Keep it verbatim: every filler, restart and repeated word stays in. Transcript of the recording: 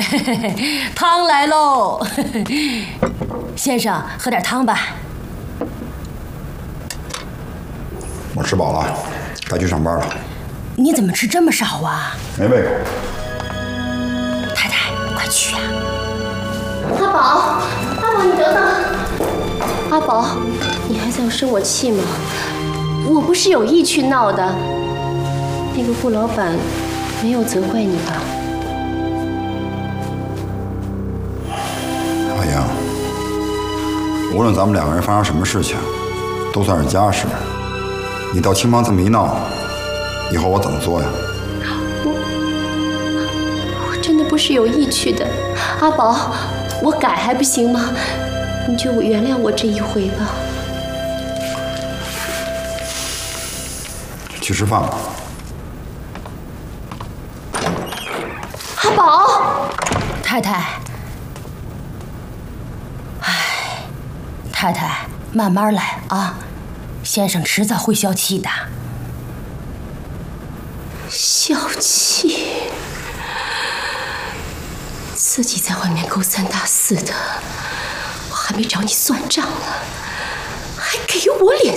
汤来喽！先生，喝点汤吧。 我吃饱了，该去上班了。 你怎么吃这么少啊？ 没胃口。 太太，快去啊！ 阿宝，阿宝，你等等。阿宝，你还想生我气吗？我不是有意去闹的。那个顾老板没有责怪你吧？ 阿英，无论咱们两个人发生什么事情，都算是家事。你到青帮这么一闹，以后我怎么做呀？ 我我真的不是有意去的，阿宝，我改还不行吗？你就原谅我这一回吧。 去吃饭吧。 阿宝， 太太，唉，太太，慢慢来啊，先生迟早会消气的。 消气？自己在外面勾三搭四的，我还没找你算账呢，还给我脸